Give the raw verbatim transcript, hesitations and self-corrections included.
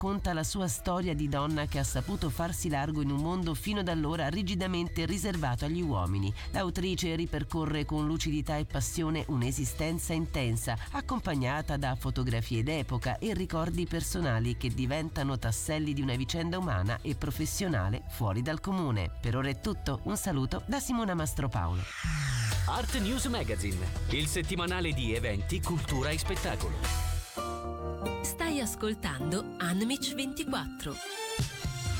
racconta la sua storia di donna che ha saputo farsi largo in un mondo fino ad allora rigidamente riservato agli uomini. L'autrice ripercorre con lucidità e passione un'esistenza intensa, accompagnata da fotografie d'epoca e ricordi personali che diventano tasselli di una vicenda umana e professionale fuori dal comune. Per ora è tutto, un saluto da Simona Mastropaolo. Art News Magazine, il settimanale di eventi, cultura e spettacolo. Stai ascoltando Anmich ventiquattro.